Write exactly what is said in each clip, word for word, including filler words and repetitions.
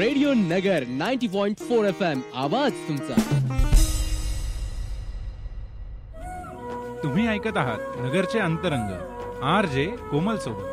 Radio नगर ninety point four F M आवाज तुमचा. तुम्ही ऐकत आहात नगरचे अंतरंग आर जे कोमल सोबत.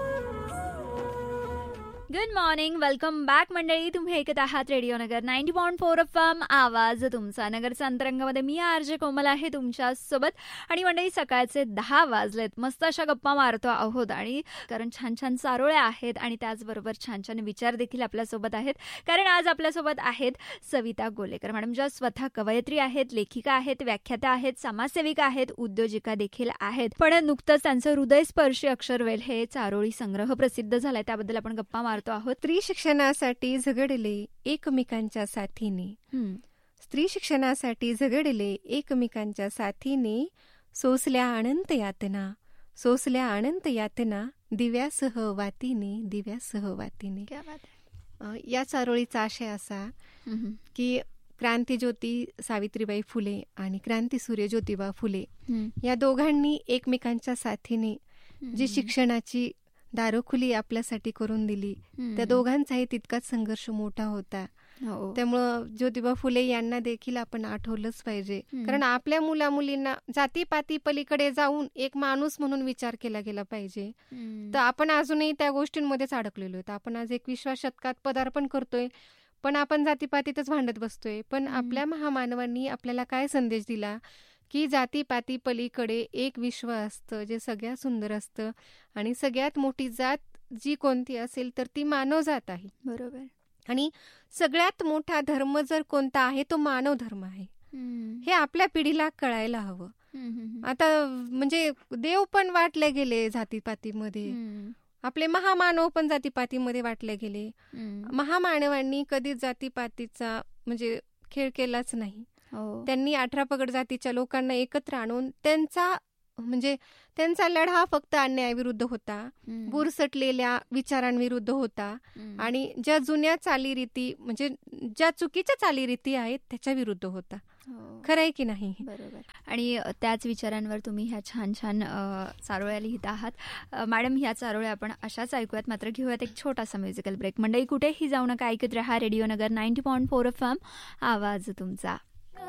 गुड मॉर्निंग, वेलकम बॅक मंडळी. तुम्ही ऐकत आहात रेडिओ नगर ninety point four F M आवाज तुमचा. नगरच्या अंतरंगामध्ये मी आर जे कोमल आहे तुमच्या सोबत. आणि मंडळी सकाळचे दहा वाजलेत, मस्त अशा गप्पा मारतो आहोत. आणि कारण छान छान चारोळ्या आहेत आणि त्याचबरोबर छान छान विचार देखील आपल्यासोबत आहेत. कारण आज आपल्यासोबत आहेत सविता गोलेकर मॅडम, ज्या स्वतः कवयित्री आहेत, लेखिका आहेत, व्याख्याता आहेत, समाजसेविका आहेत, उद्योजिका देखील आहेत. पण नुकतंच त्यांचं हृदयस्पर्शी अक्षरवेल हे चारोळी संग्रह प्रसिद्ध झालाय, त्याबद्दल आपण गप्पा मारतो आहोत. स्त्री शिक्षणासाठी झगडले एकमेकांच्या साथीने, स्त्री शिक्षणासाठी झगडले एकमेकांच्या साथीने, सोसल्या अनंत यातना, सोसल्या अनंत यातना, दिव्यासह वातीने, दिव्यासह वातीने. या चारोळीचा आशय असा की क्रांतीज्योती सावित्रीबाई फुले आणि क्रांतीसूर्य ज्योतिबा फुले या दोघांनी एकमेकांच्या साथीने जी शिक्षणाची दारं खुली आपल्यासाठी करून दिली, त्या दोघांचाही तितकाच संघर्ष मोठा होता. त्यामुळं ज्योतिबा फुले यांना देखील आपण आठवलंच पाहिजे. कारण आपल्या मुला मुलींना जातीपाती पलीकडे जाऊन एक माणूस म्हणून विचार केला गेला पाहिजे. तर आपण अजूनही त्या गोष्टींमध्येच अडकलेलो आहोत. आपण आज एकविसाव्या शतकात पदार्पण करतोय, पण आपण जातीपातीतच भांडत बसतोय. पण आपल्या महामानवांनी आपल्याला काय संदेश दिला की जातीपाती पलीकडे एक विश्व असतं जे सगळ्यात सुंदर असतं, आणि सगळ्यात मोठी जात जी कोणती असेल तर ती मानव जात आहे. बरोबर. आणि सगळ्यात मोठा धर्म जर कोणता आहे तो मानव धर्म आहे. हे आपल्या पिढीला कळायला हवं. आता म्हणजे देव पण वाटले गेले जातीपातीमध्ये, आपले महामानव पण जातीपातीमध्ये वाटले गेले. महामानवांनी कधीच जातीपातीचा म्हणजे खेळ केलाच नाही. त्यांनी अठरा पगड जातीच्या लोकांना एकत्र आणून त्यांचा म्हणजे त्यांचा लढा फक्त अन्यायाविरुद्ध होता, बुरसटलेल्या विचारांविरुद्ध होता, आणि ज्या जुन्या चालीरीती म्हणजे ज्या चुकीच्या चालीरीती आहेत त्याच्या विरुद्ध होता. खरं आहे की नाही? बरोबर. आणि त्याच विचारांवर तुम्ही ह्या छान छान चारोळ्या लिहित आहात. मॅडम, ह्या चारोळ्या आपण अशाच ऐकूयात, मात्र घेऊयात एक छोटासा म्युझिकल ब्रेक. मंडळी कुठेही जाऊ नका, ऐकत रहा रेडिओ नगर ninety point four F M आवाज तुमचा.